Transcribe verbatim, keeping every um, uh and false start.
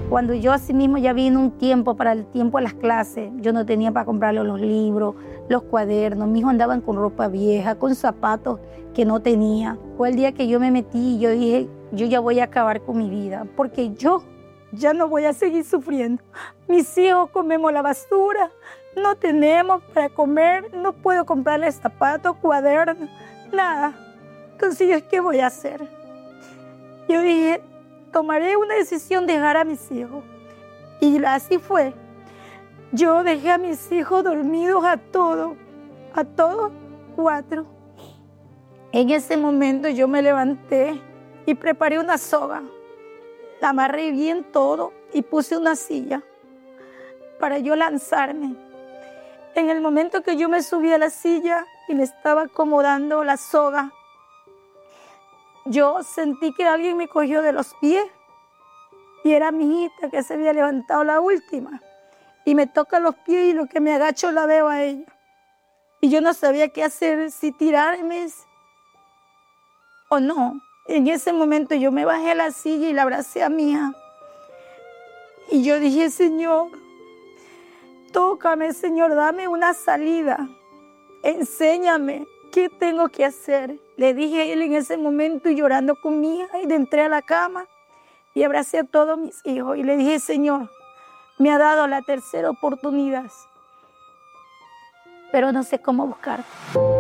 Cuando yo así mismo ya vino un tiempo para el tiempo de las clases, yo no tenía para comprarle los libros, los cuadernos. Mis hijos andaban con ropa vieja, con zapatos que no tenía. Fue el día que yo me metí y yo dije, yo ya voy a acabar con mi vida, porque yo ya no voy a seguir sufriendo. Mis hijos comemos la basura, no tenemos para comer, no puedo comprarles zapatos, cuadernos, nada. Entonces, ¿qué voy a hacer? Yo dije, tomaré una decisión de dejar a mis hijos. Y así fue. Yo dejé a mis hijos dormidos a todos, a todos cuatro. En ese momento yo me levanté y preparé una soga. La amarré bien todo y puse una silla para yo lanzarme. En el momento que yo me subí a la silla y me estaba acomodando la soga, yo sentí que alguien me cogió de los pies y era mi hijita que se había levantado la última y me toca los pies y lo que me agacho la veo a ella. Y yo no sabía qué hacer, si tirarme o no. En ese momento yo me bajé a la silla y la abracé a mi hija. Y yo dije, Señor, tócame, Señor, dame una salida. Enséñame qué tengo que hacer. Le dije a él en ese momento y llorando con mi hija y entré a la cama y abracé a todos mis hijos y le dije, Señor, me ha dado la tercera oportunidad, pero no sé cómo buscarte.